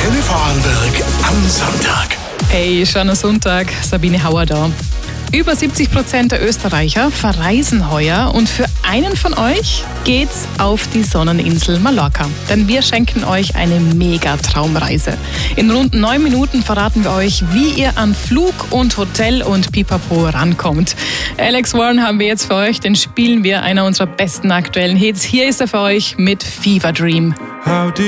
Antenne Vorarlberg am Sonntag. Hey, schöner Sonntag, Sabine Hauer da. Über 70% der Österreicher verreisen heuer und für einen von euch geht's auf die Sonneninsel Mallorca. Denn wir schenken euch eine mega Traumreise. In rund 9 Minuten verraten wir euch, wie ihr an Flug und Hotel und Pipapo rankommt. Alex Warren haben wir jetzt für euch, den spielen wir, einer unserer besten aktuellen Hits. Hier ist er für euch mit Fever Dream.